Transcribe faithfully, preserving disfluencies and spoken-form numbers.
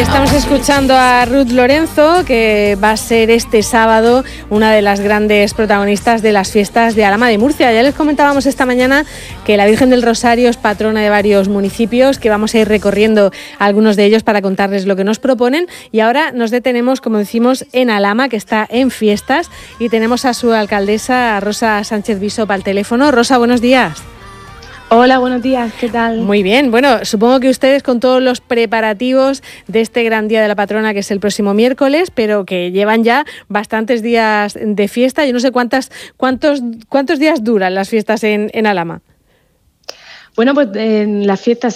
estamos escuchando a Ruth Lorenzo, que va a ser este sábado una de las grandes protagonistas de las fiestas de Alhama de Murcia. Ya les comentábamos esta mañana que la Virgen del Rosario es patrona de varios municipios, que vamos a ir recorriendo algunos de ellos para contarles lo que nos proponen. Y ahora nos detenemos, como decimos, en Alhama, que está en fiestas, y tenemos a su alcaldesa, Rosa Sánchez Bisop, al teléfono. Rosa, buenos días. Hola, buenos días, ¿qué tal? Muy bien, bueno, supongo que ustedes con todos los preparativos de este gran día de la patrona, que es el próximo miércoles, pero que llevan ya bastantes días de fiesta. Yo no sé cuántas, cuántos, cuántos días duran las fiestas en, en Alhama. Bueno, pues en las fiestas